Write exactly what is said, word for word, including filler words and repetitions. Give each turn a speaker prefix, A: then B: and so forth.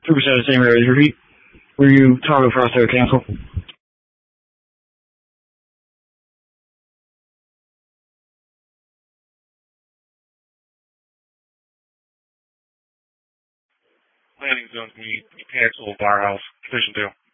A: three percent of the same area. Repeat. Were you talking for us to cancel?
B: Landing zones can be cancel firehouse. Position two.